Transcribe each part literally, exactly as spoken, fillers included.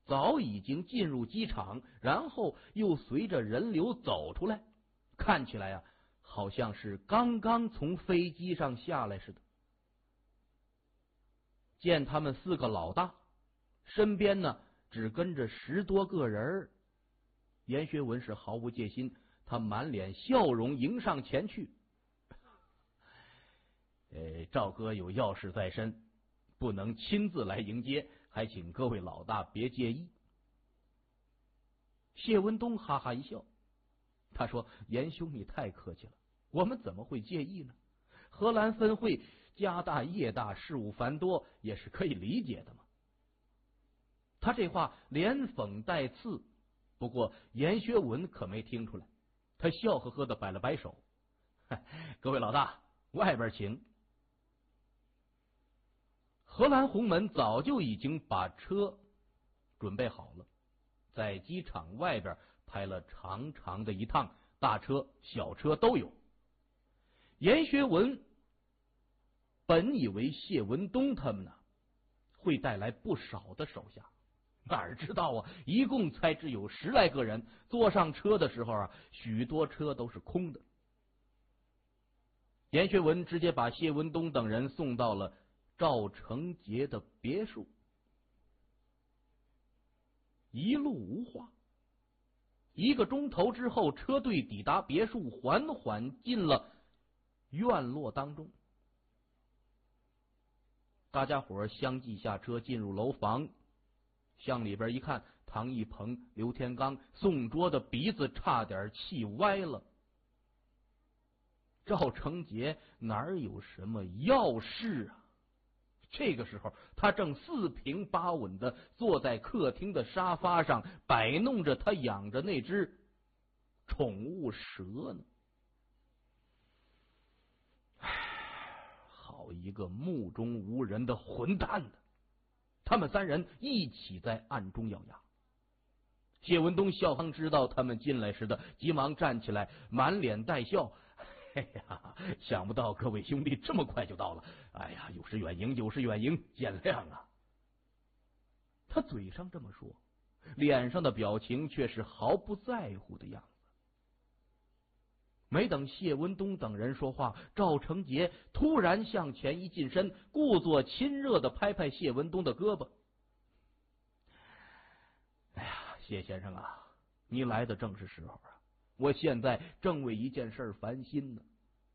早已经进入机场，然后又随着人流走出来，看起来啊，好像是刚刚从飞机上下来似的。见他们四个老大，身边呢只跟着十多个人，严学文是毫无戒心，他满脸笑容迎上前去。呃，赵哥有要事在身，不能亲自来迎接，还请各位老大别介意。谢文东哈哈一笑，他说：“严兄，你太客气了，我们怎么会介意呢？荷兰分会家大业大，事务繁多，也是可以理解的嘛。”他这话连讽带刺，不过严学文可没听出来，他笑呵呵的摆了摆手：“各位老大，外边请。”荷兰红门早就已经把车准备好了，在机场外边排了长长的一趟，大车小车都有。严学文本以为谢文东他们呢会带来不少的手下，哪知道啊，一共才只有十来个人。坐上车的时候啊，许多车都是空的。严学文直接把谢文东等人送到了赵成杰的别墅，一路无话。一个钟头之后，车队抵达别墅，缓缓进了院落当中。大家伙相继下车，进入楼房，向里边一看，唐一鹏、刘天刚、宋卓的鼻子差点气歪了。赵成杰哪有什么要事啊？这个时候，他正四平八稳的坐在客厅的沙发上，摆弄着他养着那只宠物蛇呢。唉，好一个目中无人的混蛋呢！他们三人一起在暗中咬牙。谢文东笑刚知道他们进来似的，急忙站起来，满脸带笑。哎呀，想不到各位兄弟这么快就到了，哎呀，有失远迎，有失远迎，见谅啊。他嘴上这么说，脸上的表情却是毫不在乎的样子。没等谢文东等人说话，赵成杰突然向前一近身，故作亲热的拍拍谢文东的胳膊。哎呀，谢先生啊，你来的正是时候啊，我现在正为一件事烦心呢。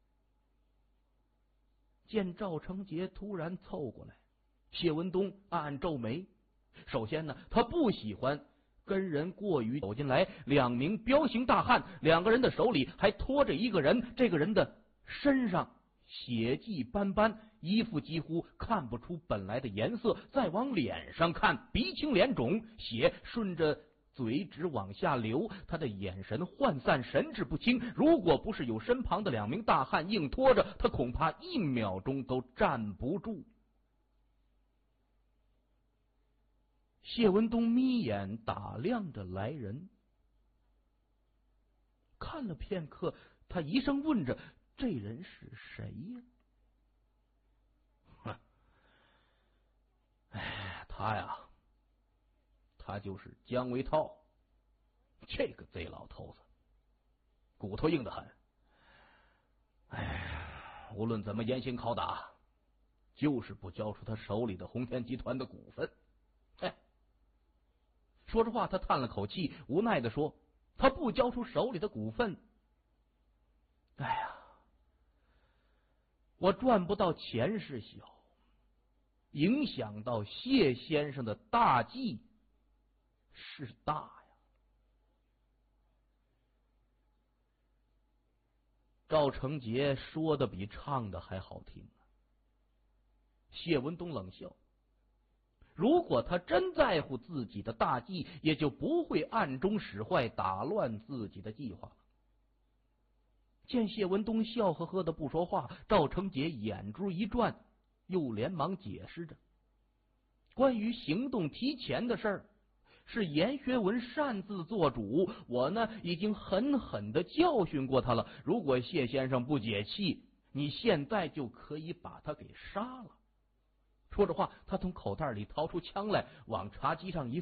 见赵成杰突然凑过来，谢文东暗暗皱眉。首先呢，他不喜欢跟人过于走进来，两名彪形大汉，两个人的手里还拖着一个人，这个人的身上血迹斑斑，衣服几乎看不出本来的颜色，再往脸上看，鼻青脸肿，血顺着嘴直往下流，他的眼神涣散，神志不清。如果不是有身旁的两名大汉硬拖着，他恐怕一秒钟都站不住。谢文东眯眼打量着来人，看了片刻，他一声问着：“这人是谁呀？”哼，哎，他呀，他就是姜维涛，这个贼老头子，骨头硬得很。哎，无论怎么严刑拷打，就是不交出他手里的鸿天集团的股份。哎，说着话，他叹了口气，无奈的说：“他不交出手里的股份，哎呀，我赚不到钱是小，影响到谢先生的大计是大呀。”赵成杰说的比唱的还好听啊。谢文东冷笑，如果他真在乎自己的大计，也就不会暗中使坏，打乱自己的计划了。见谢文东笑呵呵的不说话，赵成杰眼珠一转，又连忙解释着：“关于行动提前的事儿，是严学文擅自做主，我呢已经狠狠的教训过他了。如果谢先生不解气，你现在就可以把他给杀了。”说着话，他从口袋里掏出枪来，往茶几上一